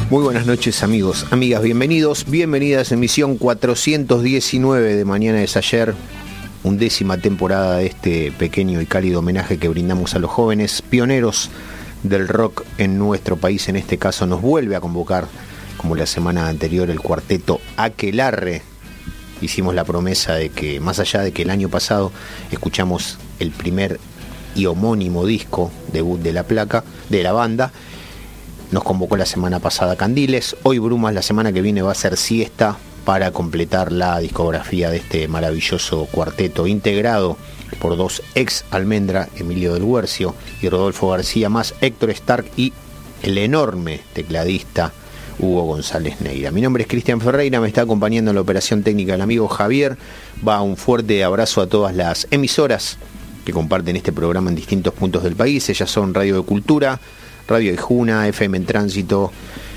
Muy buenas noches, amigos, amigas, bienvenidos, bienvenidas, emisión 419 de Mañana es Ayer, 11ª temporada de este pequeño y cálido homenaje que brindamos a los jóvenes pioneros del rock en nuestro país. En este caso nos vuelve a convocar, como la semana anterior, el cuarteto Aquelarre. Hicimos la promesa de que, más allá de que el año pasado escuchamos el primer y homónimo disco debut de la banda, nos convocó la semana pasada Candiles, hoy Brumas, la semana que viene va a ser Siesta, para completar la discografía de este maravilloso cuarteto integrado por dos ex Almendra, Emilio del Guercio y Rodolfo García, más Héctor Stark y el enorme tecladista Hugo González Neira. Mi nombre es Cristian Ferreira, me está acompañando en la operación técnica el amigo Javier. Va un fuerte abrazo a todas las emisoras que comparten este programa en distintos puntos del país. Ellas son Radio de Cultura, Radio Ijuna, FM en Tránsito,